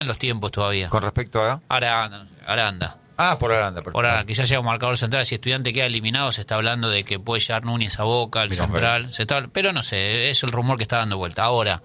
en los tiempos todavía. Con respecto a... Aranda. Por Aranda. Perfecto. Ahora, quizás llega un marcador central. Si Estudiante queda eliminado, se está hablando de que puede llegar Núñez a Boca, el central. Pero no sé, es el rumor que está dando vuelta. Ahora,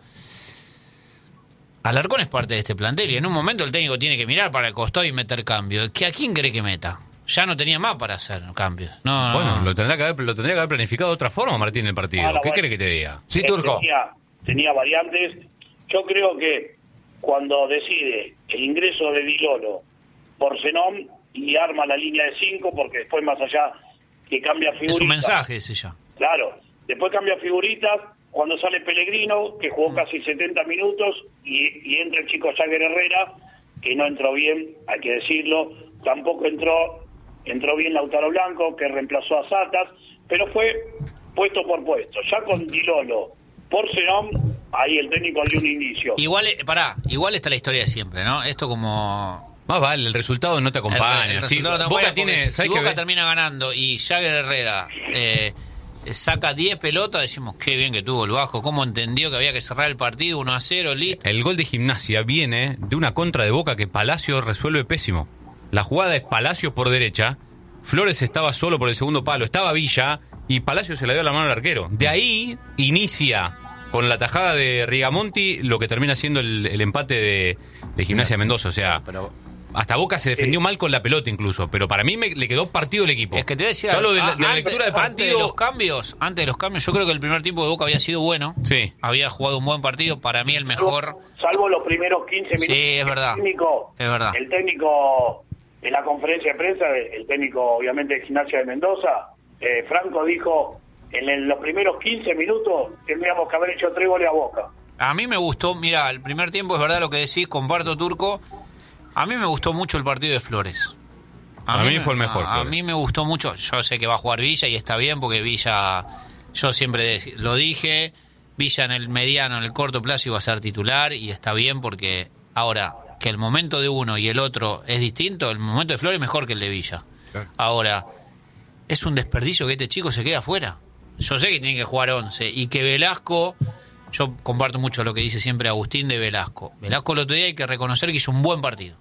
Alarcón es parte de este plantel y en un momento el técnico tiene que mirar para el costado y meter cambios. ¿A quién cree que meta? Ya no tenía más para hacer cambios. Bueno, lo tendría que haber planificado de otra forma, Martín, el partido. ¿Qué cree que te diga? Sí, Turco. Tenía variantes. Yo creo que cuando decide el ingreso de Dilolo por Zenón y arma la línea de 5, porque después más allá que cambia figuritas. Es un mensaje ese ya. Claro, después cambia figuritas, cuando sale Pellegrino, que jugó casi 70 minutos, y entra el chico Jagger Herrera, que no entró bien, hay que decirlo, tampoco entró bien Lautaro Blanco, que reemplazó a Satas, pero fue puesto por puesto. Ya con Dilolo por Zenón, ahí el técnico dio un indicio. Igual está la historia de siempre, ¿no? Esto como... Más vale, el resultado no te acompaña. Si Boca termina ganando y Jagger Herrera saca 10 pelotas, decimos qué bien que tuvo el Vasco, cómo entendió que había que cerrar el partido 1-0, listo. El gol de Gimnasia viene de una contra de Boca que Palacio resuelve pésimo. La jugada es Palacio por derecha, Flores estaba solo por el segundo palo, estaba Villa y Palacio se le dio la mano al arquero. De ahí inicia con la tajada de Rigamonti lo que termina siendo el empate de Gimnasia de Mendoza. O sea, hasta Boca se defendió mal con la pelota incluso, pero para mí le quedó partido el equipo. Es que te decía, yo hablo de la lectura de partido. Antes de los cambios, yo creo que el primer tiempo de Boca había sido bueno. Sí. Había jugado un buen partido, para mí el mejor. Salvo los primeros 15 minutos. Sí, es verdad. El técnico en la conferencia de prensa, el técnico obviamente de Gimnasia de Mendoza, Franco dijo, en los primeros 15 minutos tendríamos que haber hecho 3 goles a Boca. A mí me gustó, mira, el primer tiempo es verdad lo que decís, comparto, Turco. A mí me gustó mucho el partido de Flores. A mí fue el mejor. A mí me gustó mucho. Yo sé que va a jugar Villa y está bien porque Villa, yo siempre lo dije, Villa en el mediano, en el corto plazo iba a ser titular y está bien porque ahora que el momento de uno y el otro es distinto, el momento de Flores es mejor que el de Villa. Claro. Ahora, es un desperdicio que este chico se quede afuera. Yo sé que tiene que jugar 11 y que Velasco... Yo comparto mucho lo que dice siempre Agustín de Velasco. Velasco el otro día hay que reconocer que hizo un buen partido.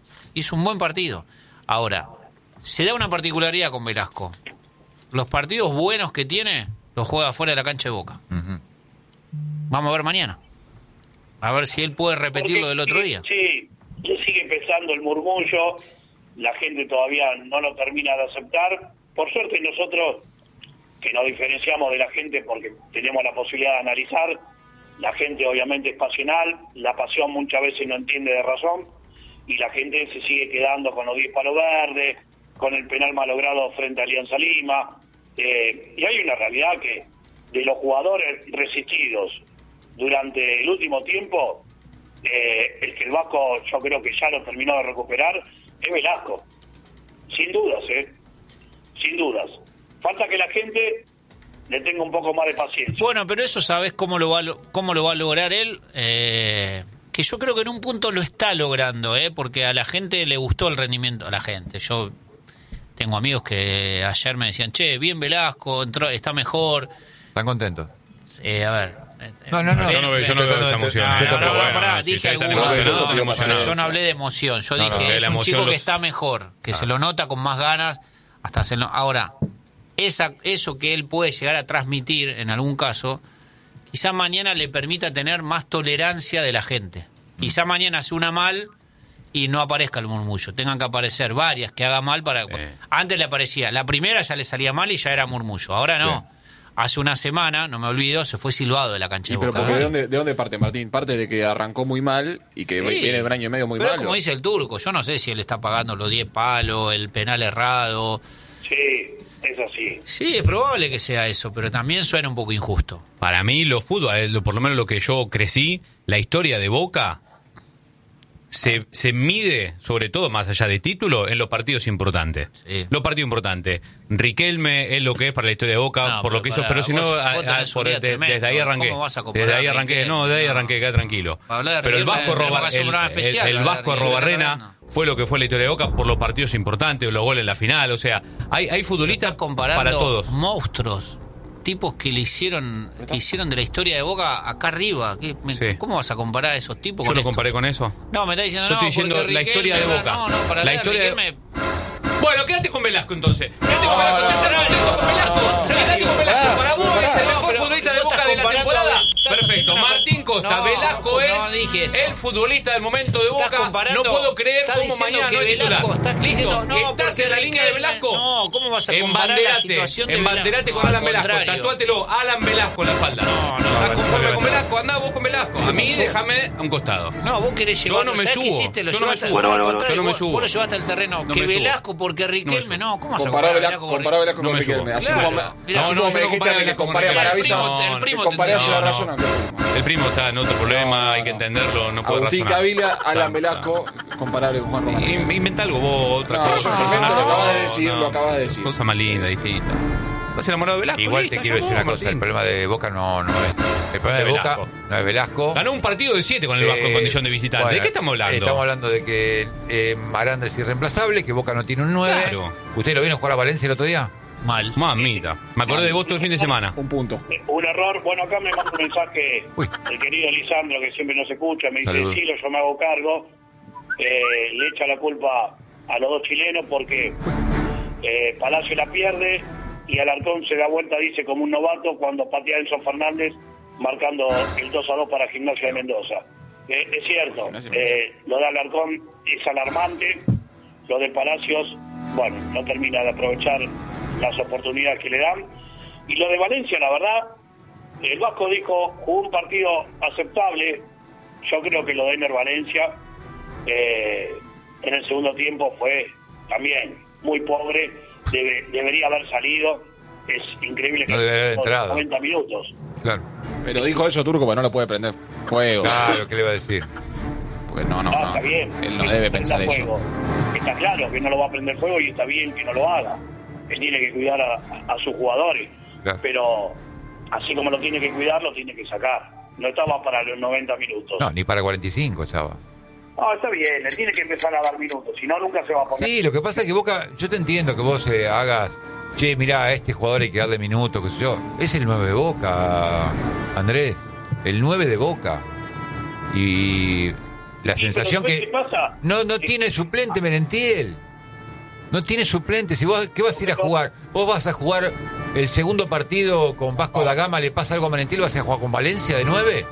Ahora, se da una particularidad con Velasco. Los partidos buenos que tiene, los juega fuera de la cancha de Boca. Uh-huh. Vamos a ver mañana. A ver si él puede repetir lo del otro día. Sí, le sigue pesando el murmullo. La gente todavía no lo termina de aceptar. Por suerte nosotros, que nos diferenciamos de la gente porque tenemos la posibilidad de analizar, la gente obviamente es pasional, la pasión muchas veces no entiende de razón y la gente se sigue quedando con los 10 palos verdes, con el penal malogrado frente a Alianza Lima, y hay una realidad que de los jugadores resistidos durante el último tiempo, el que el Vasco yo creo que ya lo terminó de recuperar es Velasco, sin dudas. Falta que la gente le tenga un poco más de paciencia. Bueno, pero eso sabes cómo lo va a lograr él, que yo creo que en un punto lo está logrando, porque a la gente le gustó el rendimiento, a la gente. Yo tengo amigos que ayer me decían, che, bien Velasco, está mejor. ¿Están contentos? A ver. No. Yo no veo esa emoción. Dije yo no hablé de emoción. Yo dije, es un chico que está mejor, que se lo nota con más ganas, hasta hacerlo. Ahora, eso que él puede llegar a transmitir en algún caso, quizá mañana le permita tener más tolerancia de la gente. Quizá mañana hace una mal y no aparezca el murmullo. Tengan que aparecer varias que haga mal para... Antes le aparecía, la primera ya le salía mal y ya era murmullo. Ahora no. Sí. Hace una semana, no me olvido, se fue silbado de la cancha de Boca. Pero porque ¿de dónde parte, Martín? Parte de que arrancó muy mal y que viene de un año y medio muy malo. Pero como dice el Turco, yo no sé si él está pagando los 10 palos, el penal errado. Sí, es así. Sí, es probable que sea eso, pero también suena un poco injusto. Para mí, fútbol, por lo menos lo que yo crecí, la historia de Boca se mide, sobre todo más allá de título, en los partidos importantes. Sí. Los partidos importantes. Riquelme es lo que es para la historia de Boca, por lo que hizo, pero si no, desde ahí arranqué. Queda tranquilo. Pero el Vasco Arrobarrena fue lo que fue la historia de Boca por los partidos importantes, los goles en la final, o sea, hay futbolistas para todos. Monstruos. tipos que hicieron de la historia de Boca acá arriba. ¿Cómo vas a comparar a esos tipos? Yo lo comparé con eso. No, me está diciendo yo estoy diciendo la historia de Boca. Para la historia Riquelme... Bueno, quédate con Velasco entonces. Quédate con Velasco. Para vos es el mejor futbolista de Boca de la temporada. Perfecto. Martín Costa, Velasco es el futbolista del momento de Boca. No puedo creer cómo mañana no es titular. Listo. ¿Estás en la línea de Velasco? No, ¿cómo vas a comparar la situación de Velasco? Embanderate con Alan Velasco. Tatuátelo, Alan Velasco en la espalda. ¿Estás conforme con Velasco? Andá vos con Velasco. A mí déjame a un costado. No, vos querés llevar. Yo no me subo. Yo no me subo. Vos lo llevaste al terreno. Que Velasco, porque Riquelme, no. ¿Cómo vas a comparar Velasco con Riquelme? Así como me dijiste que comparé a Maravilla. El primo El primo está en otro problema, hay que entenderlo, no puedo Agustín razonar. Cavila, Alan Velasco, comparable con Juan Román. Inventa algo vos, otra cosa. Lo acabas de decir. Cosa más linda, distinta. ¿Estás enamorado de Velasco? Igual te quiero decir una cosa, el problema de Boca no es. El problema de Boca no es Velasco. Ganó un partido de 7 con el Vasco en condición de visitante. Bueno, ¿De qué estamos hablando? Estamos hablando de que Aranda es irreemplazable, que Boca no tiene un 9. Claro. ¿Usted lo vino a jugar a Valencia el otro día? Mal. Mamita. Me acordé de vos todo el fin de semana. Un punto. Un error. Bueno, acá me manda un mensaje el querido Lisandro, que siempre nos escucha. Me dice, Chilo, yo me hago cargo. Le echa la culpa a los dos chilenos porque Palacio la pierde y Alarcón se da vuelta, dice, como un novato cuando patea Enzo Fernández marcando el 2-2 para Gimnasia de Mendoza. Es cierto, lo de Alarcón es alarmante, lo de Palacios, bueno, no termina de aprovechar las oportunidades que le dan. Y lo de Valencia, la verdad, el Vasco dijo, jugó un partido aceptable. Yo creo que lo de Ener Valencia en el segundo tiempo fue también muy pobre, debería haber salido. Es increíble que no debería haber entrado 90 minutos. Claro. Pero dijo eso Turco, porque no lo puede prender fuego. Claro, ¿qué le va a decir? Pues no. Está bien. Él no debe pensar eso. Está claro que no lo va a prender fuego y está bien que no lo haga. Él tiene que cuidar a sus jugadores. Claro. Pero así como lo tiene que cuidar, lo tiene que sacar. No estaba para los 90 minutos. No, ni para 45 estaba. No, está bien, él tiene que empezar a dar minutos, si no, nunca se va a poner. Sí, lo que pasa es que Boca, yo te entiendo que vos hagas, che, mirá, a este jugador hay que darle minutos, qué sé yo. Es el 9 de Boca, Andrés, el 9 de Boca. Y la sensación que no tiene suplente Merentiel. No tiene suplente. Si vos, ¿qué vas a ir a jugar? ¿Vos vas a jugar el segundo partido con Vasco da Gama, le pasa algo a Merentiel, vas a jugar con Valencia de 9?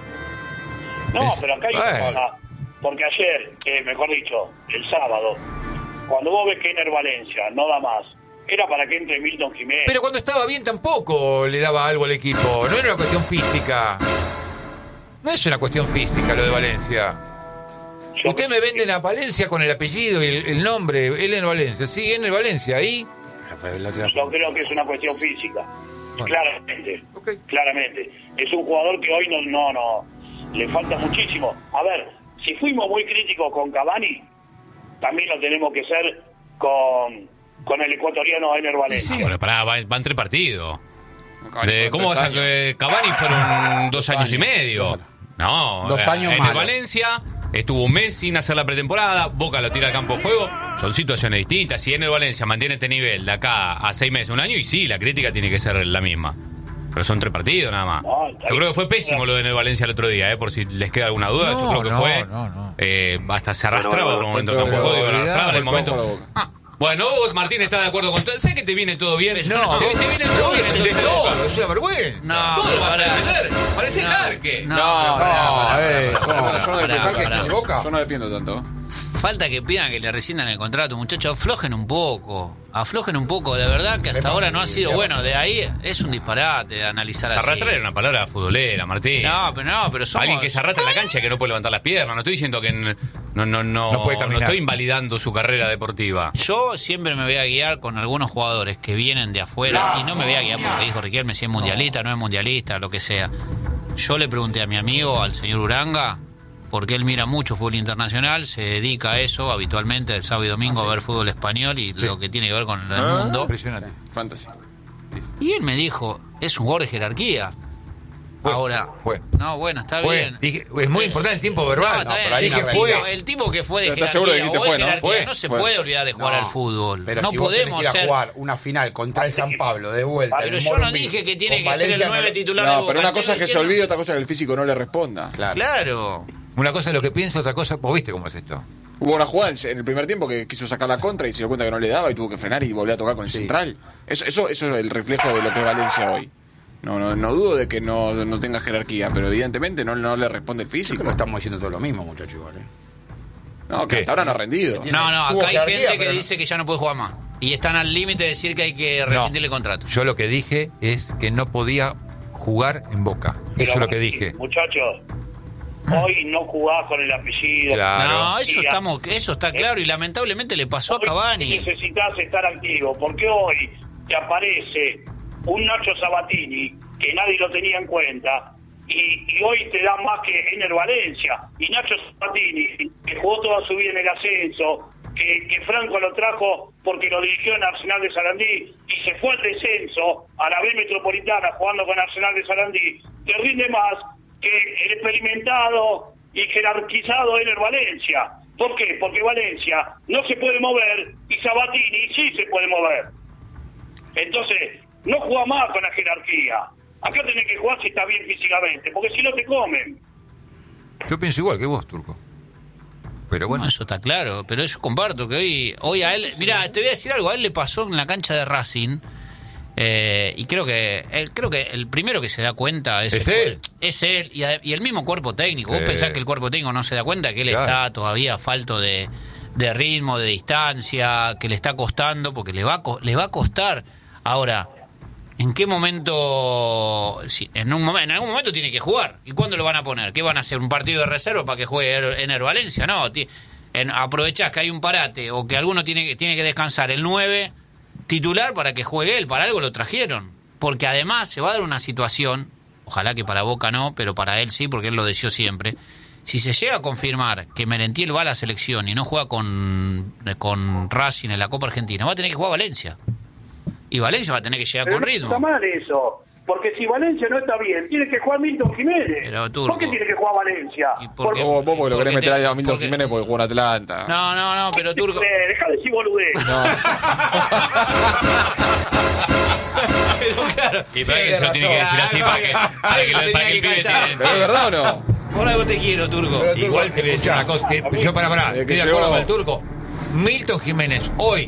No, pero acá hay una cosa. Porque ayer, mejor dicho, el sábado, cuando vos ves que Ener Valencia no da más, era para que entre Milton Jiménez. Pero cuando estaba bien tampoco le daba algo al equipo. No era una cuestión física. No es una cuestión física lo de Valencia. Usted me venden a Valencia con el apellido y el nombre, Ener Valencia. Sí, Ener Valencia, ahí. Yo creo que es una cuestión física. Bueno. Claramente. Es un jugador que hoy no le falta muchísimo. A ver, si fuimos muy críticos con Cavani, también lo tenemos que ser con el ecuatoriano Ener Valencia. Sí. Bueno, van 3 partidos. ¿Cómo vas a Cavani fueron 2 años y medio? No, 2 años en Valencia estuvo un mes sin hacer la pretemporada, Boca lo tira al campo de juego, son situaciones distintas. Si Ener Valencia mantiene este nivel de acá a 6 meses, 1 año, y sí, la crítica tiene que ser la misma. Pero son 3 partidos nada más. Yo creo que fue pésimo lo de Ener Valencia el otro día, por si les queda alguna duda. Yo creo que fue hasta se arrastraba en un momento el campo de juego, arrastraba en el momento. Bueno, vos, Martín, está de acuerdo con todo. ¿Sabes que te viene todo bien? No, te viene todo bien. De todo, es una vergüenza. No, todo va a defender. Parece Carque. Yo no defiendo tanto. Falta que pidan que le rescindan el contrato, muchachos. Aflojen un poco, de verdad que hasta ahora no ha sido bueno. De ahí es un disparate analizar así. Arrastrar era una palabra futbolera, Martín. Pero somos... Alguien que se arrastra en la cancha y que no puede levantar las piernas. No estoy diciendo que no puede caminar. No estoy invalidando su carrera deportiva. Yo siempre me voy a guiar con algunos jugadores que vienen de afuera y no me voy a guiar porque dijo Riquelme si es mundialista, no es mundialista, lo que sea. Yo le pregunté a mi amigo, al señor Uranga, porque él mira mucho fútbol internacional, se dedica a eso habitualmente el sábado y domingo a ver fútbol español y lo que tiene que ver con el mundo. Impresionante. Fantasy. Y él me dijo, es un jugador de jerarquía. Ahora, no, bueno, está bien. Dije, es muy importante el tiempo verbal. El tipo que fue de jerarquía, no se puede olvidar de jugar al fútbol. Pero no si podemos vos jugar una final contra el San Pablo de vuelta. Pero yo no dije que tiene que ser el 9 titular de Boca. Pero una cosa es que se olvide, otra cosa es que el físico no le responda. Claro. Una cosa es lo que piensa, otra cosa, vos viste cómo es esto. Hubo una jugada en el primer tiempo que quiso sacar la contra y se dio cuenta que no le daba y tuvo que frenar y volver a tocar con el central. Eso es el reflejo de lo que es Valencia hoy. No dudo de que no tenga jerarquía, pero evidentemente no le responde el físico. Creo que estamos diciendo todo lo mismo, muchachos. No, que hasta ahora no ha rendido. No, acá hay gente que dice que ya no puede jugar más. Y están al límite de decir que hay que rescindirle el contrato. Yo lo que dije es que no podía jugar en Boca. Eso es lo que dije. Muchachos, hoy no jugás con el apellido. Claro. No, eso está claro y lamentablemente le pasó a Cavani. Necesitas estar activo, porque hoy te aparece un Nacho Sabatini que nadie lo tenía en cuenta y hoy te da más que Ener Valencia. Y Nacho Sabatini, que jugó toda su vida en el ascenso, que Franco lo trajo porque lo dirigió en Arsenal de Sarandí y se fue al descenso a la B Metropolitana jugando con Arsenal de Sarandí, te rinde más que el experimentado y jerarquizado Ener Valencia. ¿Por qué? Porque Valencia no se puede mover y Sabatini sí se puede mover. Entonces, no juega más con la jerarquía. Acá tenés que jugar si está bien físicamente, porque si no te comen. Yo pienso igual que vos, Turco. Pero bueno. No, eso está claro, pero yo comparto que hoy a él... Mirá, te voy a decir algo, a él le pasó en la cancha de Racing, y creo que el primero que se da cuenta es él. Es él y el mismo cuerpo técnico. Vos pensás que el cuerpo técnico no se da cuenta que él está todavía falto de ritmo, de distancia, que le está costando, porque le va a costar. Ahora, ¿en qué momento? En algún momento tiene que jugar. ¿Y cuándo lo van a poner? ¿Qué van a hacer? ¿Un partido de reserva para que juegue Ener Valencia? No, aprovechás que hay un parate o que alguno tiene que descansar el 9 titular para que juegue él. Para algo lo trajeron. Porque además se va a dar una situación, ojalá que para Boca no, pero para él sí, porque él lo deseó siempre. Si se llega a confirmar que Merentiel va a la selección y no juega con Racing en la Copa Argentina, va a tener que jugar Valencia. Y Valencia va a tener que llegar con ritmo. No está mal eso, porque si Valencia no está bien, tiene que jugar Milton Jiménez. Pero, Turco, ¿por qué tiene que jugar Valencia? Vos porque lo querés meter ahí a Milton Jiménez porque jugó en Atlanta. No, pero Turco... Dejá de decir boludez. No. Pero claro. Y para que se lo tiene que decir así, para que el pibe tiene... ¿Pero es verdad o no? Por algo te quiero, Turco. Igual te voy a decir una cosa, que yo estoy de acuerdo con el Turco. Milton Jiménez, hoy,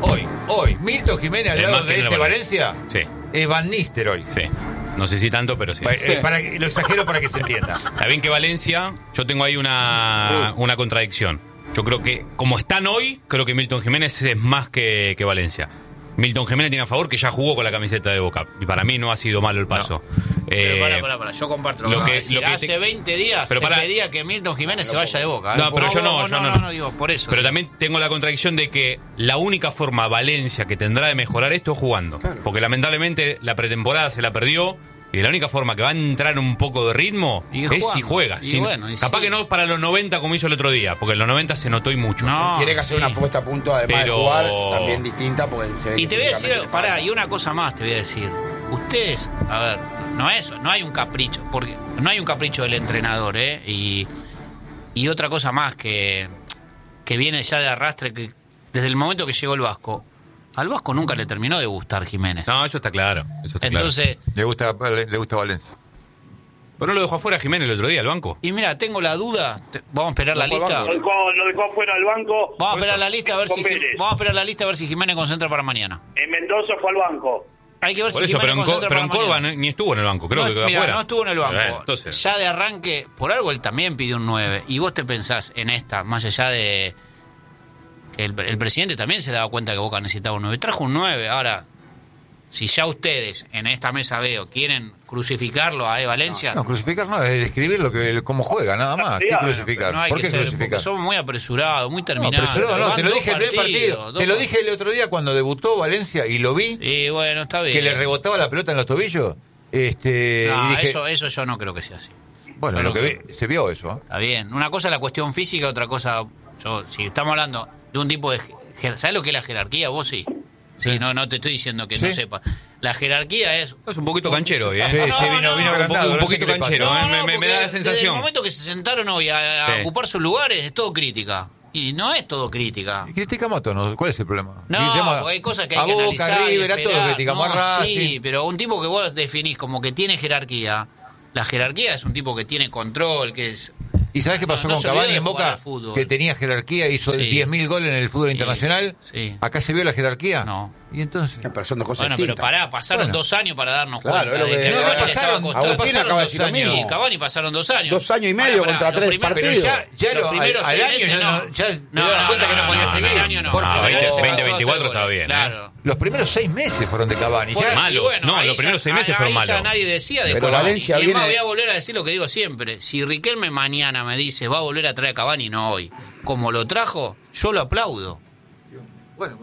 Milton Jiménez al lado de ese Valencia, es Van Nistelrooy. Sí. No sé si tanto, pero sí. Lo exagero para que se entienda. Está bien que Valencia, yo tengo ahí una contradicción. Yo creo que, como están hoy, creo que Milton Jiménez es más que Valencia. Milton Jiménez tiene a favor que ya jugó con la camiseta de Boca. Y para mí no ha sido malo el paso. No. Pero para, yo comparto lo que hace 20 días se pedía que Milton Jiménez se vaya de Boca. No, pero yo no digo por eso. Pero también tengo la contradicción de que la única forma Valencia que tendrá de mejorar esto es jugando. Claro. Porque lamentablemente la pretemporada se la perdió. Y la única forma que va a entrar un poco de ritmo es si juega. Capaz que no para los 90 como hizo el otro día, porque en los 90 se notó y mucho. No, tiene que hacer una puesta a punto, además de jugar, también distinta. Porque se ve y te voy a decir, y una cosa más te voy a decir. Ustedes, a ver, no hay un capricho, porque no hay un capricho del entrenador, y otra cosa más que viene ya de arrastre, que desde el momento que llegó el Vasco, al Vasco nunca le terminó de gustar Jiménez. No, eso está claro. Entonces, le gusta Valencia. Pero no lo dejó afuera Jiménez el otro día, el banco. Y mira, tengo la duda. Vamos a esperar la lista. Lo dejó afuera del banco. Vamos a esperar la lista a ver si Jiménez concentra para mañana. En Mendoza fue al banco. Hay que ver por si eso, Jiménez concentra para mañana. Pero en Córdoba ni estuvo en el banco, creo que quedó afuera. No estuvo en el banco. Entonces, ya de arranque, por algo él también pidió un 9. Y vos te pensás en esta, más allá de... El presidente también se daba cuenta que Boca necesitaba un 9. Trajo un 9. Ahora, si ya ustedes en esta mesa quieren crucificarlo a Valencia... No, crucificar no, es describir cómo juega, nada más. ¿Qué crucificar? No, ¿Por qué crucificar? Somos muy apresurados, muy terminados. Te lo dije el primer partido. Te lo dije el otro día cuando debutó Valencia y lo vi. Y bueno, está bien. Que le rebotaba la pelota en los tobillos. No, y dije, eso yo no creo que sea así. Bueno, se vio eso. Está bien. Una cosa es la cuestión física, otra cosa... si estamos hablando de un tipo de... ¿Sabes lo que es la jerarquía? Vos sí. Sí, no te estoy diciendo que no sepa. La jerarquía es un poquito canchero hoy, ¿eh? Sí, vino agrandado. Un poquito canchero, me da la sensación. Desde el momento que se sentaron hoy a ocupar sus lugares, es todo crítica. Y no es todo crítica. Criticamos a todos, ¿cuál es el problema? No, porque hay cosas que hay que analizar. A Boca, River, a todos criticamos a Racing. Sí, pero un tipo que vos definís como que tiene jerarquía, la jerarquía es un tipo que tiene control, que es... ¿Y sabes qué pasó con Cavani en Boca? Que tenía jerarquía, hizo 10.000 goles en el fútbol internacional. Sí. ¿Acá se vio la jerarquía? No. ¿Y entonces? Pero son dos cosas distintas. Pero pasaron 2 años para darnos cuenta. Claro, de que pasaron Agustín acaba de decir lo mismo. Sí, Cavani pasaron 2 años. 2 años y medio contra 3 partidos. Ya los primeros al año ya se dieron cuenta que no podía seguir. 2024 estaba bien. Claro. Los primeros 6 meses fueron de Cavani. Malos. No, los primeros 6 meses fueron malos. Ya nadie decía de Cavani. Valencia y más voy a volver a decir lo que digo siempre. Si Riquelme mañana me dice va a volver a traer a Cavani, no hoy, como lo trajo, yo lo aplaudo. Bueno,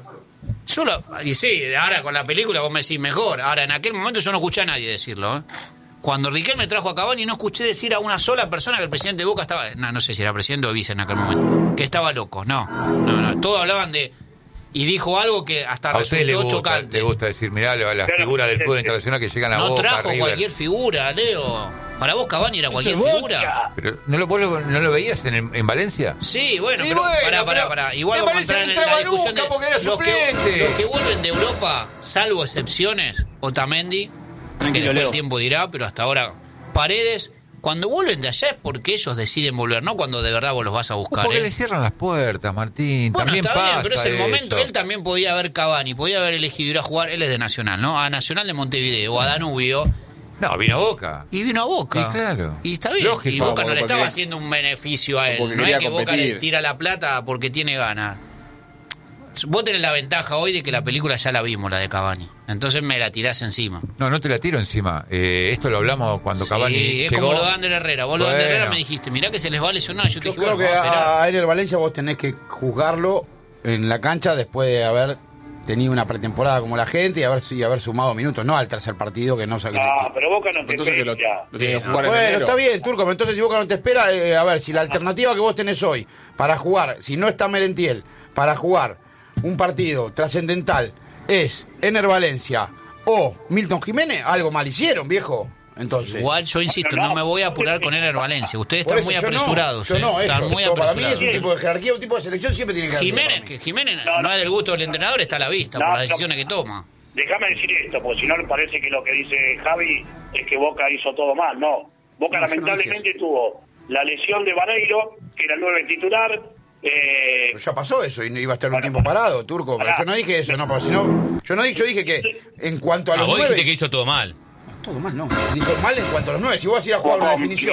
y sí, ahora con la película vos me decís mejor. Ahora, en aquel momento yo no escuché a nadie decirlo, ¿eh? Cuando Riquelme trajo a Cavani, no escuché decir a una sola persona que el presidente de Boca estaba... No sé si era presidente o vice en aquel momento. Que estaba loco. No. Todos hablaban de... Y dijo algo que hasta resultó chocante. ¿Le gusta decir, mirá, las figuras del fútbol internacional que llegan a Boca, no trajo River? Cualquier figura, Leo. Para vos Cavani era cualquier figura. Pero ¿no lo veías en Valencia? Sí, bueno, pero pará. Igual vamos a entrar en la discusión de los que vuelven de Europa, salvo excepciones, Otamendi, que después el tiempo dirá, pero hasta ahora Paredes, cuando vuelven de allá es porque ellos deciden volver, no cuando de verdad vos los vas a buscar. Porque le cierran las puertas, Martín. Bueno, también está pasa bien, pero es el eso. momento. Él también podía haber Cavani, podía haber elegido ir a jugar, él es de Nacional, ¿no? A Nacional de Montevideo o a Danubio. No, vino a Boca. Y vino a Boca. Y claro. Y está bien. Lógico, y Boca no le estaba haciendo un beneficio a él. No es que Boca le tira la plata porque tiene ganas. Vos tenés la ventaja hoy de que la película ya la vimos, la de Cavani. Entonces me la tirás encima. No te la tiro encima. Esto lo hablamos cuando Cavani es llegó. Como lo de Ander Herrera. Vos lo de Ander Herrera me dijiste, mirá que se les va a lesionar. Yo te dije, creo que a Ener Valencia vos tenés que juzgarlo en la cancha después de haber tenido una pretemporada como la gente y haber sumado minutos, no al tercer partido que no sabe. No, pero Boca no te espera. Bueno, está bien, Turco, pero entonces si Boca no te espera, a ver, si la alternativa que vos tenés hoy para jugar, si no está Merentiel, para jugar un partido trascendental es Ener Valencia o Milton Jiménez, algo mal hicieron, viejo. Entonces, igual yo insisto, no me voy a apurar con Ener Valencia. Ustedes están muy apresurados. Yo no, están muy apresurados. Para mí es un tipo de jerarquía, un tipo de selección siempre tiene que Jiménez no es del gusto del entrenador, está a la vista por las decisiones que toma. Déjame decir esto, porque si no le parece que lo que dice Javi es que Boca hizo todo mal. No, Boca lamentablemente tuvo la lesión de Vareiro, que era el 9 titular. Pero ya pasó eso y iba a estar un tiempo parado, Turco. Pero yo no dije eso, no, porque si no, yo dije que en cuanto a los 9... Vos dijiste que hizo todo mal. Todo mal, no. Hizo mal en cuanto a los 9. Si vos vas a ir a jugar una definición.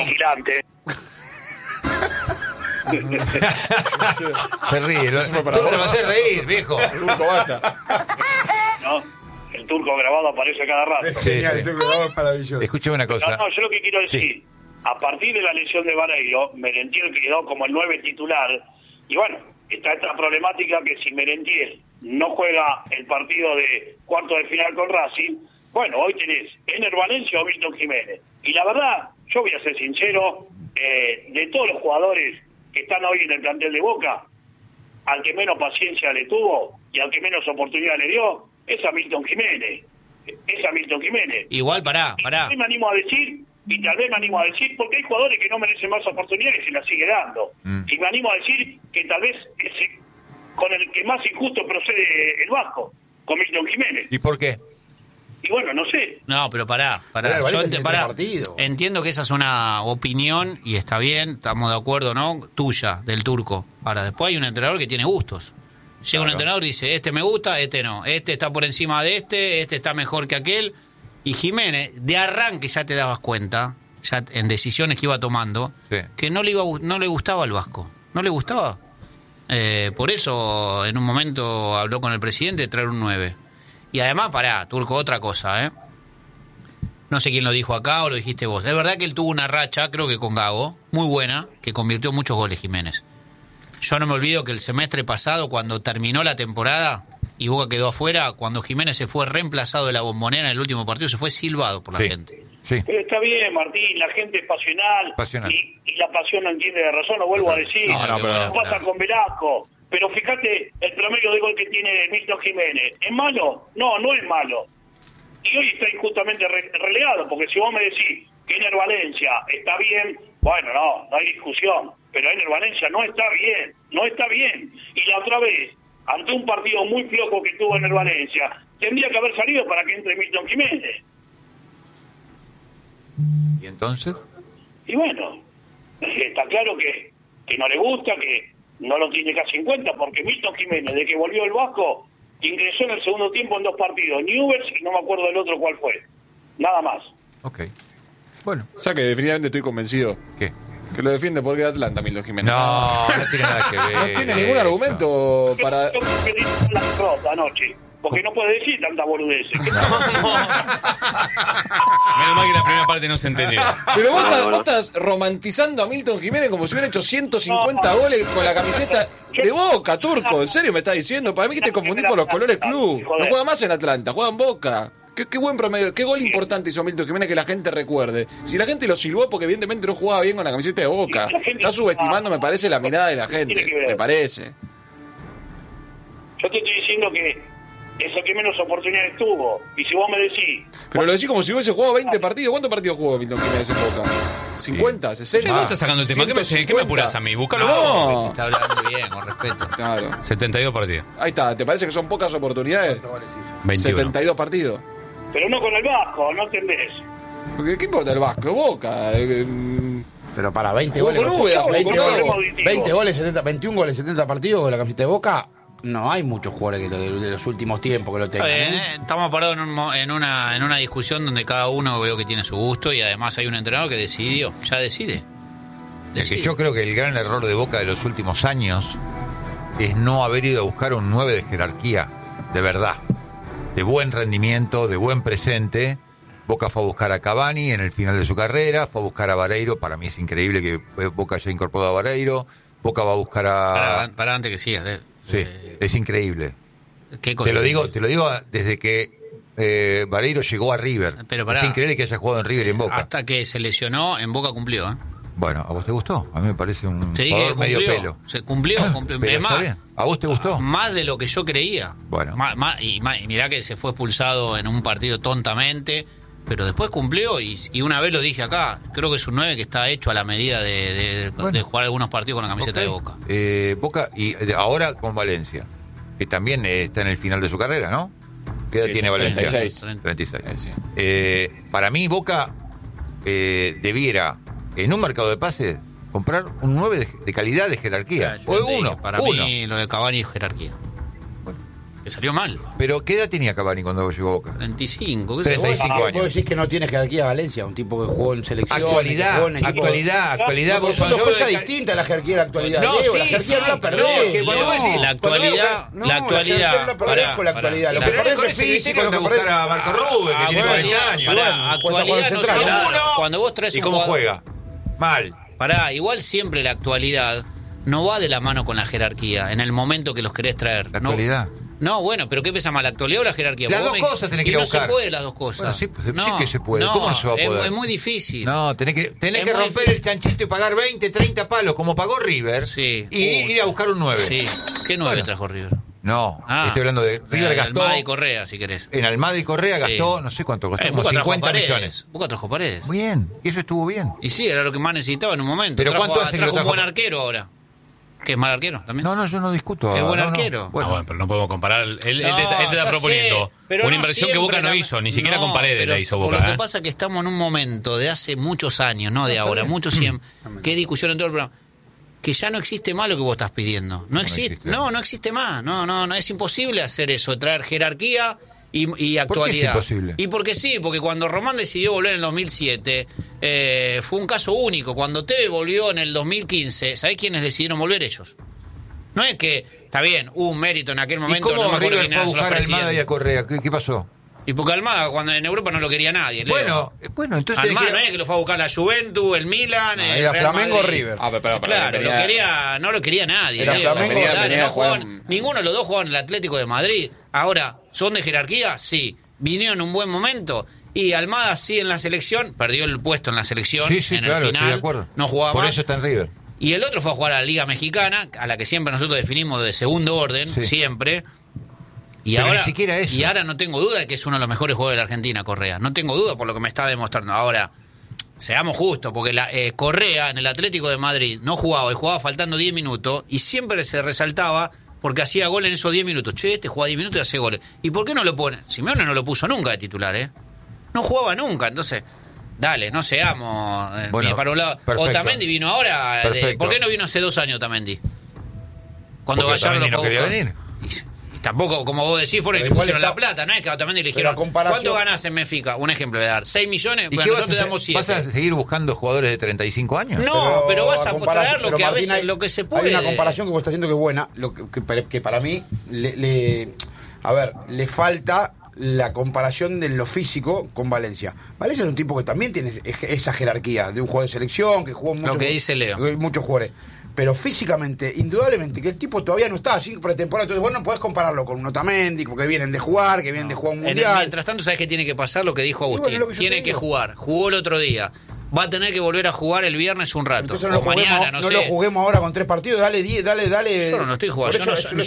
Se ríe, Turco me hace reír, viejo. Turco, basta. No, el Turco grabado aparece cada rato. Sí. El Turco grabado es maravilloso. Escuchame una cosa. No, yo lo que quiero decir, a partir de la lesión de Vareiro, Merentiel quedó como el 9 titular. Y bueno, está esta problemática que si Merentiel no juega el partido de cuarto de final con Racing, bueno, hoy tenés Ener Valencia o Milton Jiménez. Y la verdad, yo voy a ser sincero, de todos los jugadores que están hoy en el plantel de Boca, al que menos paciencia le tuvo y al que menos oportunidad le dio, es a Milton Jiménez. Igual, pará. Me animo a decir, porque hay jugadores que no merecen más oportunidades y se las sigue dando. Y me animo a decir que tal vez es con el que más injusto procede el Vasco, con Milton Jiménez. ¿Y por qué? Y bueno, no sé. No, pero pará. Yo entiendo que esa es una opinión y está bien, estamos de acuerdo, ¿no? Tuya, del Turco. Ahora, después hay un entrenador que tiene gustos. Llega un entrenador y dice, este me gusta, este no. Este está por encima de este está mejor que aquel. Y Jiménez, de arranque ya te dabas cuenta, ya en decisiones que iba tomando, que no le gustaba al Vasco. No le gustaba. Por eso, en un momento habló con el presidente de traer un 9. Y además, Turco, otra cosa, No sé quién lo dijo acá o lo dijiste vos. Es verdad que él tuvo una racha, creo que con Gago, muy buena, que convirtió muchos goles Jiménez. Yo no me olvido que el semestre pasado, cuando terminó la temporada y Boca quedó afuera, cuando Jiménez se fue reemplazado de la Bombonera en el último partido, se fue silbado por la gente. Sí. Pero está bien, Martín, la gente es pasional. Y la pasión no entiende de razón, lo vuelvo a decir. No pasa con Velasco. Pero fíjate el promedio de gol que tiene Milton Jiménez. ¿Es malo? No es malo. y hoy está injustamente relegado, porque si vos me decís que Ener Valencia está bien, bueno, no hay discusión, pero Ener Valencia no está bien. Y la otra vez, ante un partido muy flojo que tuvo Ener Valencia, tendría que haber salido para que entre Milton Jiménez. ¿Y entonces? Y bueno, está claro que no le gusta, que no lo tiene casi en cuenta, porque Milton Jiménez, de que volvió el Vasco, ingresó en el segundo tiempo en 2 partidos, Newell's y no me acuerdo del otro cuál fue. Nada más. Ok. Bueno. O sea que definitivamente estoy convencido. ¿Qué? Que lo defiende porque es Atlanta, Milton Jiménez. No tiene nada que ver. No tiene ningún argumento para... Yo creo que dijo la derrota anoche, porque no puede decir tanta boludeces. Menos mal que la primera parte no se entendió. Pero vos estás romantizando a Milton Jiménez como si hubiera hecho 150 goles con la camiseta de Boca, Turco. ¿En serio me estás diciendo? Para mí que te confundís por los colores club. No juega más en Atlanta, juega en Boca. Qué buen promedio, qué gol importante hizo Milton Jiménez que la gente recuerde. Si la gente lo silbó porque evidentemente no jugaba bien con la camiseta de Boca. Está subestimando, me parece, la mirada de la gente. Me parece. Yo te estoy diciendo que es el que menos oportunidades tuvo. Y si vos me decís... Pero lo decís como si hubiese jugado 20 partidos. ¿Cuántos partidos jugó Milton Jiménez en Boca? ¿50? ¿60? ¿Vos estás sacando el tema? ¿Qué me apurás a mí? Búscalo. No, te está hablando bien, con respeto. Claro. 72 partidos. Ahí está. ¿Te parece que son pocas oportunidades? 21. 72 partidos. Pero no con el Vasco, ¿no entendés? Porque ¿qué importa el Vasco? Boca. Pero para 20 Jugó goles, con Úbeda, jugó con 20 goles, 21 goles, 70 partidos con la camiseta de Boca, no hay muchos jugadores que de los últimos tiempos que lo tengan. Estamos parados en una discusión donde cada uno veo que tiene su gusto y además hay un entrenador que ya decide. Es que yo creo que el gran error de Boca de los últimos años es no haber ido a buscar un 9 de jerarquía, de verdad, de buen rendimiento, de buen presente. Boca fue a buscar a Cavani en el final de su carrera, fue a buscar a Vareiro. Para mí es increíble que Boca haya incorporado a Vareiro. Boca va a buscar a... Para antes que sigas. Sí, es increíble. ¿Qué cosa te lo digo desde que Vareiro llegó a River. Pero es increíble que haya jugado en River y en Boca. Hasta que se lesionó, en Boca cumplió. Bueno, ¿a vos te gustó? A mí me parece un jugador medio pelo. Se cumplió. Pero está bien. ¿A vos te gustó? Más de lo que yo creía. Bueno. Y mirá que se fue expulsado en un partido tontamente, pero después cumplió y una vez lo dije acá, creo que es un 9 que está hecho a la medida de jugar algunos partidos con la camiseta de Boca. Boca y ahora con Valencia, que también está en el final de su carrera, ¿no? ¿Qué edad tiene Valencia? 36. Sí. Para mí Boca debiera, en un mercado de pases, comprar un 9 de calidad, de jerarquía. Para mí lo de Cavani es jerarquía. Que salió mal. Pero ¿qué edad tenía Cavani cuando llegó a Boca? 35. 35 años. Vos decís que no tiene jerarquía Valencia, un tipo que jugó en selección. Actualidad. Porque son dos cosas distintas la jerarquía y la actualidad. No, la jerarquía no la perdés. La actualidad. La perdés con la actualidad. Lo que perdés es físico, lo que perdés... a Marco Rubio, que tiene 40 años. Actualidad no será. Cuando vos traes ¿Y cómo juega? Mal. Igual siempre la actualidad no va de la mano con la jerarquía en el momento que los querés traer. ¿La actualidad? No, bueno, pero ¿qué pesa más, la actualidad o la jerarquía? Las dos cosas tenés que ir a buscar. No se puede las dos cosas. Bueno, sí que se puede. ¿Cómo no se va a poder? Es muy difícil. No, tenés que romper el chanchito y pagar 20, 30 palos, como pagó River. Sí. Y ir a buscar un 9. Sí. ¿Qué 9 trajo River? No, estoy hablando de River gastó... Almada y Correa, si querés. En Almada y Correa gastó, no sé cuánto costó, como 50 millones. Boca trajo Paredes. Muy bien, y eso estuvo bien. Y sí, era lo que más necesitaba en un momento. Pero ¿cuánto hace que lo trajo un buen arquero ahora? ¿Que es mal arquero también? No, yo no discuto. Es buen arquero. Bueno, pero no podemos comparar. Él te está proponiendo una inversión que Boca no hizo, ni siquiera con Paredes la hizo Boca. Lo que pasa es que estamos en un momento de hace muchos años, no de ahora, muchos tiempos, que discusión en todo el programa, que ya no existe más lo que vos estás pidiendo. No existe más. No, es imposible hacer eso, traer jerarquía y actualidad. ¿Por qué es imposible? Y porque cuando Román decidió volver en el 2007, fue un caso único. Cuando Tevez volvió en el 2015, ¿sabés quiénes decidieron volver? Ellos. No es que, está bien, hubo un mérito en aquel momento. ¿Y cómo no me River fue a buscar a Almada y a Correa? ¿Qué pasó? Y porque Almada, cuando en Europa no lo quería nadie. Bueno, entonces... Almada no es que lo fue a buscar la Juventus, el Milan, el Real Flamengo, River. Claro, no lo quería nadie. Ninguno de los dos jugaban en el Atlético de Madrid. Ahora, ¿son de jerarquía? Sí. ¿Vinieron en un buen momento? Y Almada sí en la selección, perdió el puesto en la selección, sí, en claro, el final, estoy de acuerdo. No jugaba Por más. eso está en River. Y el otro fue a jugar a la Liga Mexicana, a la que siempre nosotros definimos de segundo orden, siempre. Pero ni siquiera eso. Y ahora no tengo duda de que es uno de los mejores jugadores de la Argentina, Correa. No tengo duda por lo que me está demostrando. Ahora, seamos justos, porque Correa en el Atlético de Madrid no jugaba, y jugaba faltando 10 minutos, y siempre se resaltaba porque hacía gol en esos 10 minutos. Che, este juega 10 minutos y hace goles. ¿Y por qué no lo pone? Simeone no lo puso nunca de titular, No jugaba nunca, entonces... Dale, no seamos para un lado. Perfecto. Otamendi vino ahora. ¿Por qué no vino hace 2 años Otamendi? Cuando Gallardo no quería venir. Y tampoco, como vos decís, fueron y pusieron la plata. No es que a Otamendi le dijeron, ¿cuánto ganás en Benfica? Un ejemplo, voy a dar 6 millones, ¿y nosotros te damos 7. ¿Vas a seguir buscando jugadores de 35 años? No, pero vas a traer lo que a veces lo que se puede. Hay una comparación que vos estás haciendo que es buena, que para mí le falta la comparación de lo físico con Valencia. Valencia es un tipo que también tiene esa jerarquía de un jugador de selección, que jugó mucho, lo que dice Leo, muchos jugadores. Pero físicamente, indudablemente, que el tipo todavía no está así pretemporada. Entonces vos no podés compararlo con un Otamendi, porque vienen de jugar, que vienen de jugar un mundial. Mientras tanto, ¿sabés qué tiene que pasar? Lo que dijo Agustín. Tiene que jugar. Jugó el otro día. Va a tener que volver a jugar el viernes un rato. Entonces no mañana, no sé. No lo juguemos ahora con 3 partidos. Dale. Yo no estoy jugando.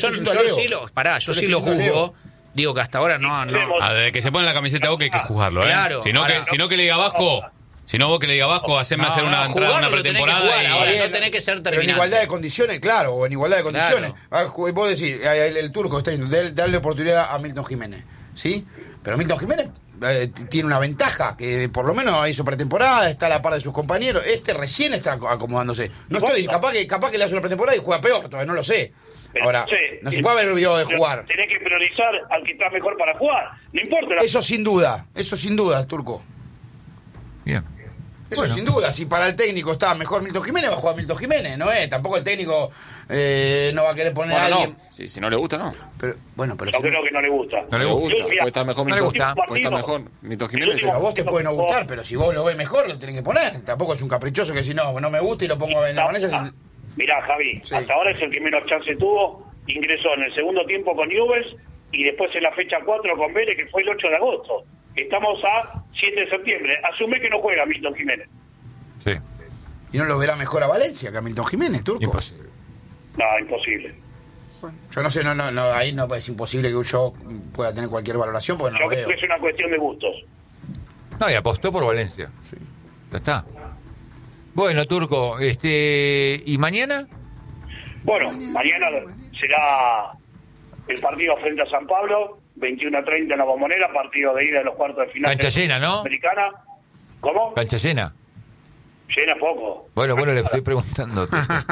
Yo sí lo juzgo. Digo que hasta ahora no. Desde que se pone la camiseta a Boca hay que jugarlo, Claro. Si no que le diga Vasco, haceme hacer una entrada, una pretemporada. Ahora no tenés que ser terminante. Pero en igualdad de condiciones, claro, o en igualdad de condiciones. Claro. Vos decís, el turco está diciendo, darle oportunidad a Milton Jiménez, ¿sí? Pero Milton Jiménez tiene una ventaja, que por lo menos hizo pretemporada, está a la par de sus compañeros. Recién está acomodándose. No estoy, capaz que le hace una pretemporada y juega peor, todavía no lo sé. Ahora, no se puede haber olvidado de jugar. Tenés que priorizar al que está mejor para jugar. No importa. Eso sin duda, turco. Bien. Eso sin duda, si para el técnico está mejor Milton Jiménez, va a jugar Milton Jiménez, ¿no es? Tampoco el técnico no va a querer poner a alguien. No. Si no le gusta, no. Pero yo creo que no le gusta. No le gusta, puede estar mejor Milton Jiménez. Pero a vos te puede no gustar, pero si vos lo ves mejor, lo tenés que poner. Tampoco es un caprichoso que si no me gusta y lo pongo en la Valencia. Mirá, Javi, hasta ahora es el que menos chance tuvo. Ingresó en el segundo tiempo con Newell's y después en la fecha 4 con Vélez, que fue el 8 de agosto. Estamos a 7 de septiembre. Asume que no juega Milton Jiménez. Sí. ¿Y no lo verá mejor a Valencia que a Milton Jiménez, turco? Imposible. No, imposible. Bueno, yo no sé, ahí no es imposible que yo pueda tener cualquier valoración porque no yo lo veo. Creo que es una cuestión de gustos. No, y apostó por Valencia. Sí. Ya está. Bueno, turco, ¿y mañana? Bueno, mañana será el partido frente a San Pablo, 21:30 en la Bombonera, partido de ida de los cuartos de final. Cancha llena, ¿no? Americana. ¿Cómo? Cancha llena. Llena poco. Bueno, le estoy preguntando.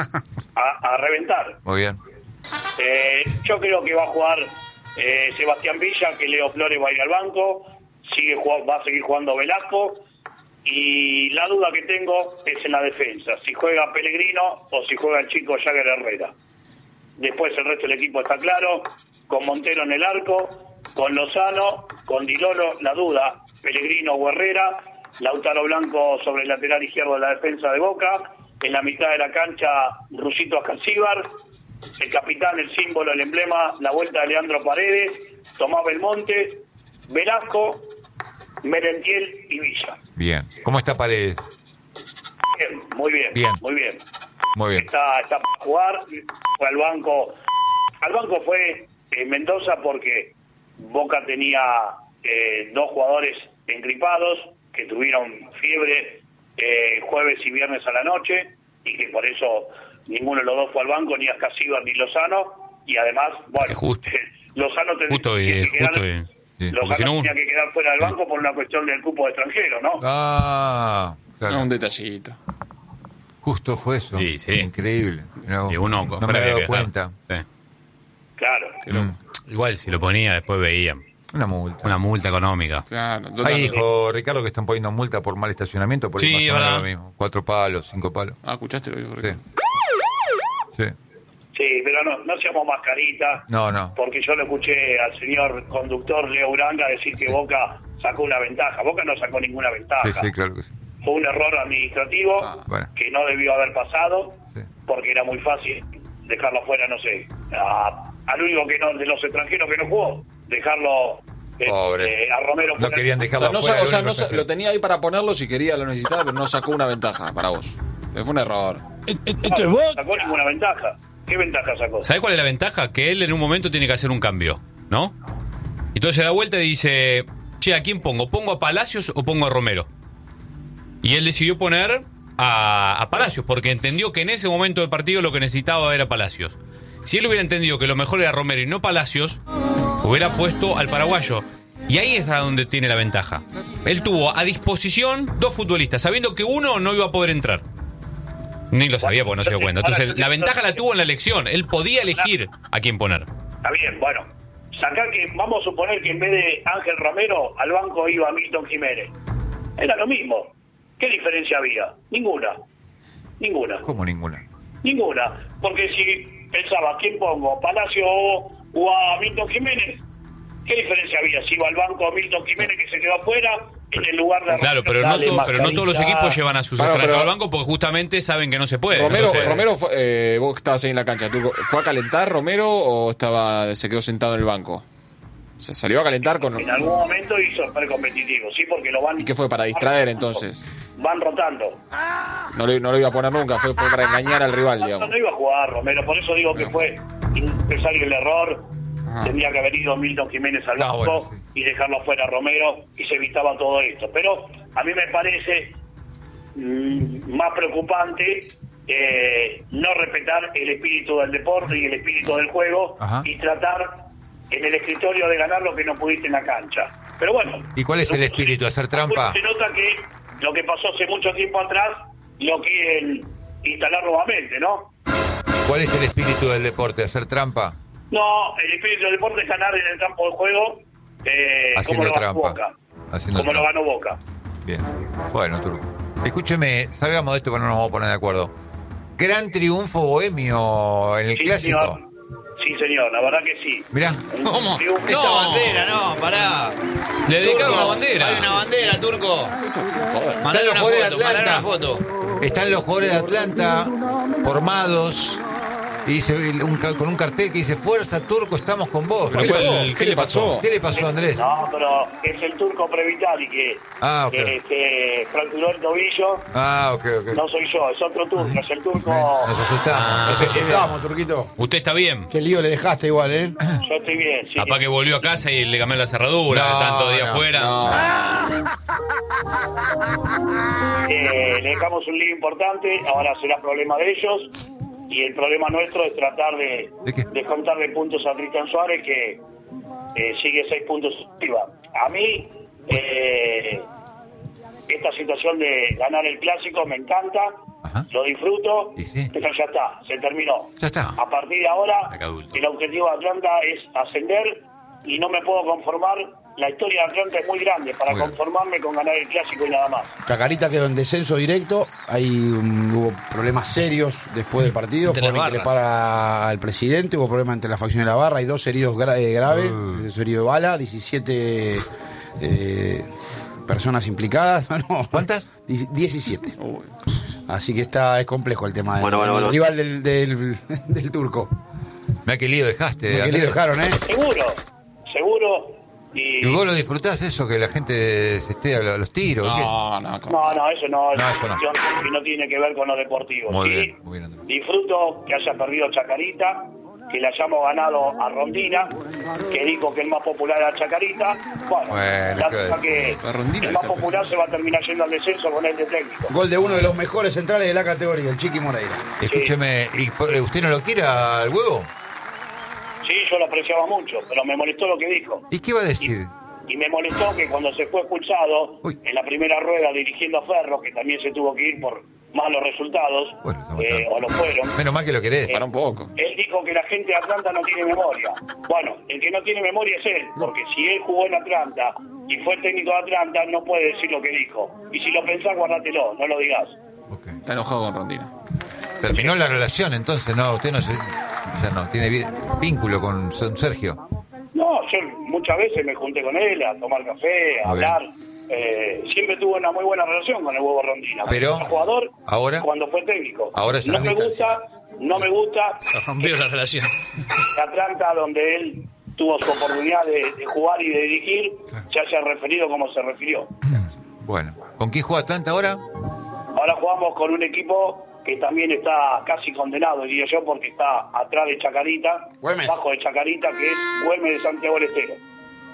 a reventar. Muy bien. Yo creo que va a jugar Sebastián Villa, que Leo Flores va a ir al banco, va a seguir jugando Velasco. Y la duda que tengo es en la defensa, si juega Pellegrino o si juega el chico Jagger Herrera. Después el resto del equipo está claro, con Montero en el arco, con Lozano, con Di Loro, la duda, Pellegrino o Herrera, Lautaro Blanco sobre el lateral izquierdo de la defensa de Boca, en la mitad de la cancha Rusito Ascalcíbar, el capitán, el símbolo, el emblema, la vuelta de Leandro Paredes, Tomás Belmonte, Velasco, Merentiel y Villa. Bien. ¿Cómo está Paredes? Bien, muy bien. Muy bien. Está para jugar, fue al banco. Al banco fue Mendoza porque Boca tenía 2 jugadores engripados que tuvieron fiebre jueves y viernes a la noche y que por eso ninguno de los dos fue al banco, ni Ascalcíbar ni Lozano, y además, bueno, Lozano tenía que quedar fuera del banco por una cuestión del cupo de extranjero, ¿no? Ah, claro. No, un detallito. Justo fue eso. Sí. Increíble. Y uno no me he dado cuenta. Sí. Claro. Igual si lo ponía después veía. Una multa económica. Claro. Ahí dijo Ricardo que están poniendo multa por mal estacionamiento. Por sí, más o menos lo mismo. 4 palos, 5 palos. ¿Escuchaste lo que dijo Ricardo? Sí, pero no seamos mascaritas. No. Porque yo le escuché al señor conductor Leo Uranga decir que Boca sacó una ventaja. Boca no sacó ninguna ventaja. Sí, claro que sí. Fue un error administrativo que no debió haber pasado porque era muy fácil dejarlo fuera, no sé. Al único de los extranjeros que no jugó, dejarlo a Romero. No querían dejarlo fuera. Lo tenía ahí para ponerlo si quería, lo necesitaba, pero no sacó una ventaja para vos. Fue un error. No sacó ninguna ventaja. ¿Qué ventaja sacó? ¿Sabés cuál es la ventaja? Que él en un momento tiene que hacer un cambio, ¿no? Entonces se da vuelta y dice, che, ¿a quién pongo? ¿Pongo a Palacios o pongo a Romero? Y él decidió poner a Palacios, porque entendió que en ese momento del partido lo que necesitaba era Palacios. Si él hubiera entendido que lo mejor era Romero y no Palacios, hubiera puesto al paraguayo. Y ahí es donde tiene la ventaja. Él tuvo a disposición 2 futbolistas, sabiendo que uno no iba a poder entrar. Ni lo sabía porque no se dio cuenta. Entonces, la ventaja la tuvo en la elección. Él podía elegir a quién poner. Está bien, bueno. Sacar que, vamos a suponer que en vez de Ángel Romero, al banco iba Milton Jiménez. Era lo mismo. ¿Qué diferencia había? Ninguna. ¿Cómo ninguna? Ninguna. Porque si pensaba, ¿quién pongo? ¿Palacio o a Milton Jiménez? ¿Qué diferencia había? Si iba al banco Milton Jiménez, que se quedó afuera, en el lugar de... Claro, pero no todos los equipos llevan a sus extranjeros al banco porque justamente saben que no se puede. Romero fue, vos que estabas ahí en la cancha, Turco, ¿fue a calentar Romero o se quedó sentado en el banco? ¿Se salió a calentar con...? En algún momento hizo precompetitivo, sí, porque lo van... ¿Y qué fue, para distraer entonces? Van rotando. No lo iba a poner nunca, fue para engañar al rival, digamos. No iba a jugar Romero, por eso digo que fue innecesario el error. Tendría que haber ido Milton Jiménez al banco y dejarlo fuera a Romero y se evitaba todo esto. Pero a mí me parece más preocupante no respetar el espíritu del deporte y el espíritu del juego y tratar en el escritorio de ganar lo que no pudiste en la cancha. Pero bueno. ¿Y cuál es el espíritu? ¿Hacer trampa? Se nota que lo que pasó hace mucho tiempo atrás lo quieren instalar nuevamente, ¿no? ¿Cuál es el espíritu del deporte? ¿Hacer trampa? No, el espíritu del deporte es ganar en el campo de juego haciendo como lo ganó trampa. Boca. Haciendo como trampa. lo ganó Boca. Bien. Bueno, Turco. Escúcheme, salgamos de esto porque no nos vamos a poner de acuerdo. Gran triunfo bohemio en el clásico. Señor. Sí, señor, la verdad que sí. Mirá. ¿Cómo? Esa bandera, no, pará. Le dedicaron una bandera. Hay una bandera, Turco. Mandale una foto. Están los jugadores de Atlanta formados. Y dice con un cartel que dice Fuerza Turco, estamos con vos. ¿Qué le pasó? ¿Qué le pasó, Andrés? No, pero es el Turco Previtali que fracturó el tobillo. Ok. No soy yo, es otro turco, es el Turco. Nos asustamos. Turquito. ¿Usted está bien? Qué lío le dejaste igual, ¿eh? Yo estoy bien, sí. Capaz que volvió a casa y le cambió la cerradura de tantos días fuera. Le dejamos un lío importante, ahora será problema de ellos. Y el problema nuestro es tratar de contarle puntos a Cristian Suárez, que sigue 6 puntos arriba. A mí, esta situación de ganar el clásico me encanta, lo disfruto, pero ya está, se terminó. Ya está. A partir de ahora, el objetivo de Atlanta es ascender y no me puedo conformar. La historia de Atlanta es muy grande para conformarme con ganar el clásico y nada más. Chacarita quedó en descenso directo. hubo problemas serios después del partido. Fue que le para al presidente. Hubo problemas entre la facción y la barra. Hay 2 heridos graves. Herido de bala. 17 personas implicadas. ¿Cuántas? 17. Así que es complejo el tema del rival del Turco. Mirá qué lío dejaste. Qué lío dejaron, Seguro. ¿Y vos lo disfrutás eso, que la gente se esté a los tiros? No, eso no. Que no tiene que ver con lo deportivo. Muy bien. Disfruto que haya perdido Chacarita, que le hayamos ganado a Rondina, que dijo que el más popular era Chacarita. Bueno, que el más popular se va a terminar yendo al descenso con este técnico. Gol de uno de los mejores centrales de la categoría, el Chiqui Moreira. Escúcheme, ¿y usted no lo quiere al huevo? Sí, yo lo apreciaba mucho, pero me molestó lo que dijo. ¿Y qué iba a decir? Y me molestó que cuando se fue expulsado en la primera rueda dirigiendo a Ferro, que también se tuvo que ir por malos resultados, o lo fueron. Menos mal que lo querés. Para un poco. Él dijo que la gente de Atlanta no tiene memoria. Bueno, el que no tiene memoria es él, porque si él jugó en Atlanta y fue el técnico de Atlanta, no puede decir lo que dijo. Y si lo pensás, guardátelo, no lo digas. Está enojado con Rondina. Terminó la relación, entonces, ¿no? Usted ya no tiene vínculo con Sergio. No, yo muchas veces me junté con él a tomar café, a hablar. Siempre tuve una muy buena relación con el huevo Rondina. Pero como jugador, ahora, cuando fue técnico. Ahora no me gusta. Rompió la relación. Atlanta, donde él tuvo su oportunidad de jugar y de dirigir, se haya referido como se refirió. Bueno, ¿con quién juega Atlanta ahora? Ahora jugamos con un equipo que también está casi condenado, diría yo, porque está atrás de Chacarita, bajo de Chacarita, que es Güemes de Santiago del Estero.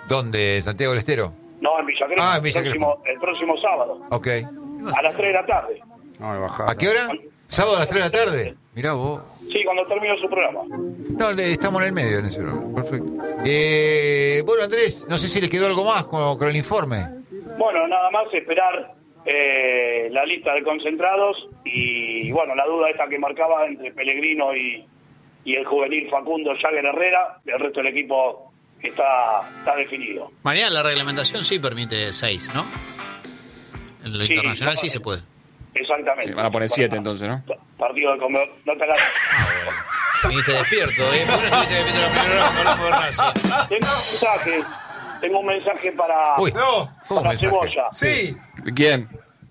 ¿Dónde? ¿Santiago del Estero? No, en Villa Crespo. En Villa Crespo. El próximo sábado. Ok. A las 3 de la tarde. ¿A qué hora? ¿Sábado a las 3 de la tarde? Mirá vos. Sí, cuando termine su programa. No, estamos en el medio en ese programa. Perfecto. Bueno, Andrés, no sé si le quedó algo más con el informe. Bueno, nada más esperar la lista de concentrados y, bueno, la duda esta que marcaba entre Pellegrino y el juvenil Facundo Jagger Herrera. El resto del equipo está definido. Mañana la reglamentación sí permite 6, ¿no? En lo internacional sí se puede. Exactamente. Sí, van a poner 7 entonces, ¿no? Partido de comer. No te la... Viniste despierto, ¿eh? ¿Por qué no estuviste despierto la primera hora hablando de Racing? Tengo un mensaje para, para Cebolla. Sí. ¿Quién?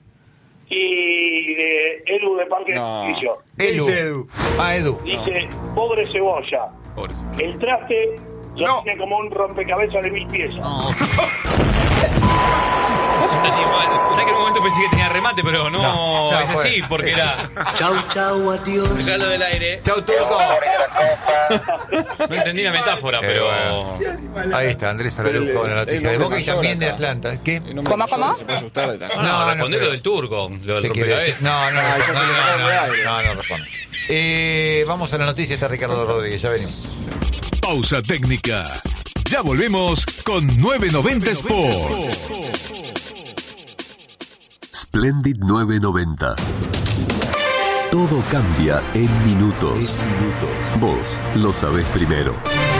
Y de Edu de Parque Edificio. Edu. Edu. Dice, pobre Cebolla. El traste lo tiene como un rompecabezas de 1000 piezas. No. Es un animal. ¿Sabes que en un momento pensé que tenía remate, pero no es así, porque era... Chau, adiós. Regalo del aire. Chau, Turco. No entendí la metáfora, pero... Ahí está, Andrés Araújo con la noticia de Boca y también de Atlanta. ¿Qué? ¿Cómo? Se puede asustar de tal. No, respondé lo del Turco, lo del rompecabezas. No responde. Vamos a la noticia, está Ricardo Rodríguez, ya venimos. Pausa técnica. Ya volvemos con 990 Sport. Splendid 990. Todo cambia en minutos. Vos lo sabés primero.